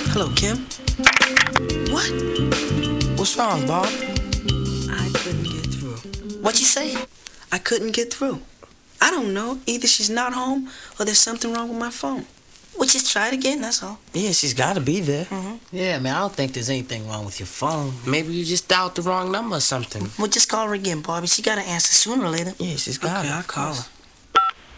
Hello, Kim. What? What's wrong, Bob? I couldn't get through. What'd you say? I couldn't get through. I don't know. Either she's not home or there's something wrong with my phone. Well, just try it again, that's all. Yeah, she's gotta be there. Yeah, man, I don't think there's anything wrong with your phone. Maybe you just dialed the wrong number or something. Well, just call her again, Bobby. She gotta answer sooner or later. Yeah, she's gotta. Okay, I'll call her.